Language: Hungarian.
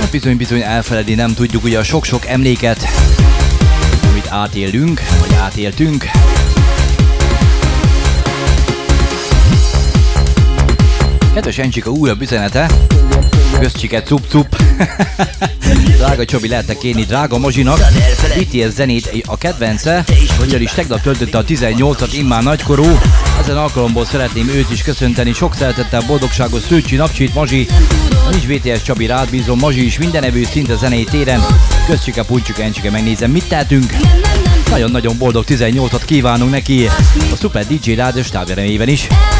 Hát bizony elfeledni nem tudjuk ugye a sok-sok emléket, amit átélünk, vagy átéltünk. Kedves Encsika újabb üzenete. Közcsike cup-cup. Drága Csabi, lehetne kérni drága Mazsinak BTS zenét a kedvence, ugyanis tegnap töltötte a 18-at, immár nagykorú. Ezen alkalomból szeretném őt is köszönteni. Sok szeretettel, boldogságos Szőcsi napcsit, Mazsi. Nincs BTS Csabi, rád bízom, Mazsi is mindenevő szinte zenei téren. Közcsike, puncsika, Encsike, megnézem, mit tehetünk. Nagyon-nagyon boldog 18-at kívánunk neki a Super DJ Rádió stábja nevében is.